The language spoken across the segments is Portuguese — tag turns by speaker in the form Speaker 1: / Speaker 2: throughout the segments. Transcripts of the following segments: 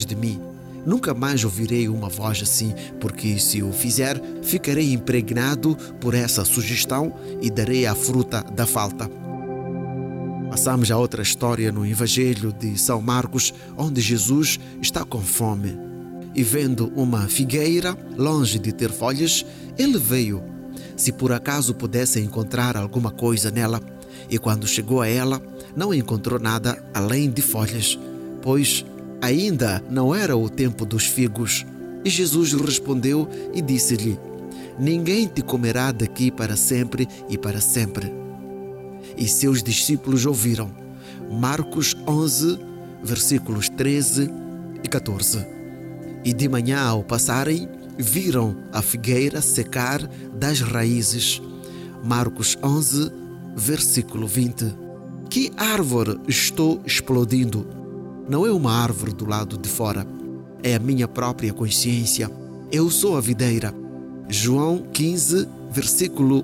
Speaker 1: de mim. Nunca mais ouvirei uma voz assim, porque se o fizer, ficarei impregnado por essa sugestão e darei a fruta da falta. Passamos a outra história no Evangelho de São Marcos, onde Jesus está com fome. E vendo uma figueira, longe de ter folhas, ele veio, se por acaso pudesse encontrar alguma coisa nela. E quando chegou a ela, não encontrou nada além de folhas, pois ainda não era o tempo dos figos. E Jesus respondeu e disse-lhe: ninguém te comerá daqui para sempre e para sempre. E seus discípulos ouviram. Marcos 11, versículos 13 e 14. E de manhã, ao passarem, viram a figueira secar das raízes. Marcos 11, versículo 20. Que árvore estou explodindo? Não é uma árvore do lado de fora, é a minha própria consciência. Eu sou a videira. João 15, versículo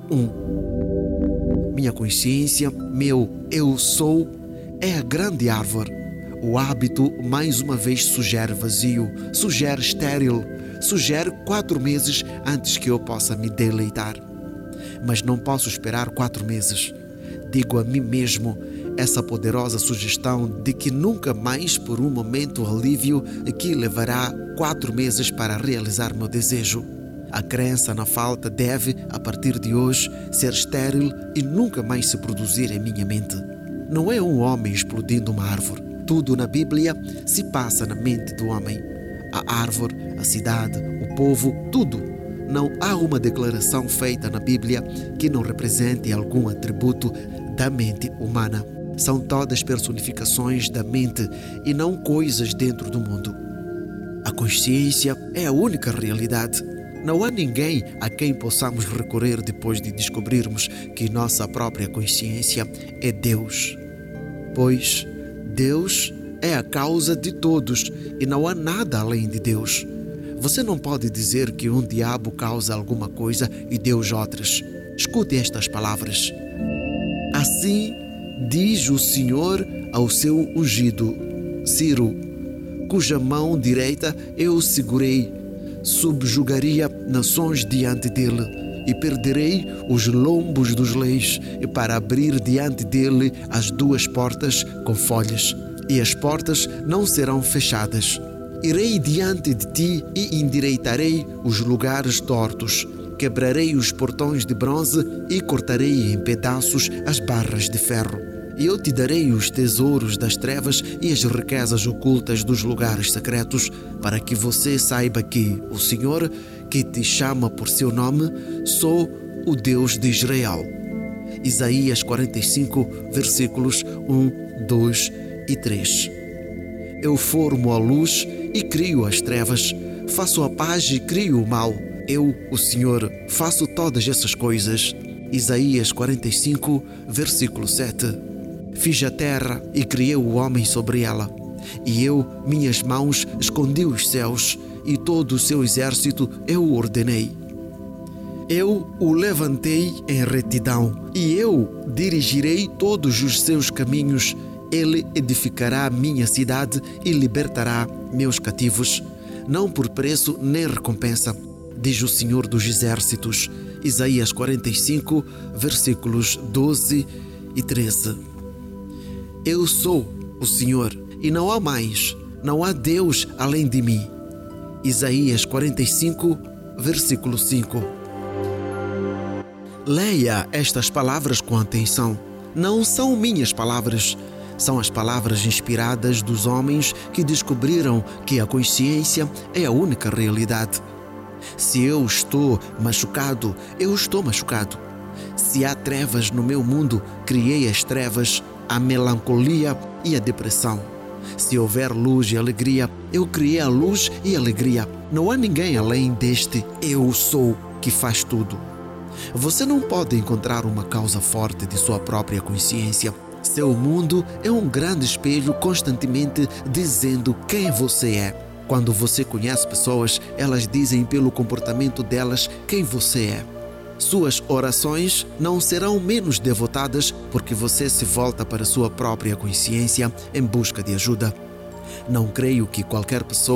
Speaker 1: 1. Minha consciência, meu eu sou, é a grande árvore. O hábito, mais uma vez, sugere vazio, sugere estéril, sugere 4 meses antes que eu possa me deleitar. Mas não posso esperar 4 meses. Digo a mim mesmo essa poderosa sugestão de que nunca mais por um momento alívio que levará 4 meses para realizar meu desejo. A crença na falta deve, a partir de hoje, ser estéril e nunca mais se produzir em minha mente. Não é um homem explodindo uma árvore. Tudo na Bíblia se passa na mente do homem. A árvore, a cidade, o povo, tudo. Não há uma declaração feita na Bíblia que não represente algum atributo da mente humana. São todas personificações da mente e não coisas dentro do mundo. A consciência é a única realidade. Não há ninguém a quem possamos recorrer depois de descobrirmos que nossa própria consciência é Deus. Pois Deus é a causa de todos e não há nada além de Deus. Você não pode dizer que um diabo causa alguma coisa e Deus outras. Escute estas palavras. Assim diz o Senhor ao seu ungido, Ciro, cuja mão direita eu segurei, subjugaria nações diante dele, e perderei os lombos dos leis, para abrir diante dele as 2 portas com folhas, e as portas não serão fechadas. Irei diante de ti e endireitarei os lugares tortos, quebrarei os portões de bronze e cortarei em pedaços as barras de ferro. E eu te darei os tesouros das trevas e as riquezas ocultas dos lugares secretos, para que você saiba que o Senhor, que te chama por seu nome, sou o Deus de Israel. Isaías 45, versículos 1, 2 e 3. Eu formo a luz e crio as trevas, faço a paz e crio o mal. Eu, o Senhor, faço todas essas coisas. Isaías 45, versículo 7. Fiz a terra e criei o homem sobre ela. E eu, minhas mãos, escondi os céus, e todo o seu exército eu o ordenei. Eu o levantei em retidão, e eu dirigirei todos os seus caminhos. Ele edificará a minha cidade e libertará meus cativos, não por preço nem recompensa, diz o Senhor dos Exércitos. Isaías 45, versículos 12 e 13. Eu sou o Senhor, e não há mais, não há Deus além de mim. Isaías 45, versículo 5. Leia estas palavras com atenção. Não são minhas palavras, são as palavras inspiradas dos homens que descobriram que a consciência é a única realidade. Se eu estou machucado, eu estou machucado. Se há trevas no meu mundo, criei as trevas, a melancolia e a depressão. Se houver luz e alegria, eu criei a luz e a alegria. Não há ninguém além deste eu sou que faz tudo. Você não pode encontrar uma causa forte de sua própria consciência. Seu mundo é um grande espelho constantemente dizendo quem você é. Quando você conhece pessoas, elas dizem pelo comportamento delas quem você é. Suas orações não serão menos devotadas porque você se volta para sua própria consciência em busca de ajuda. Não creio que qualquer pessoa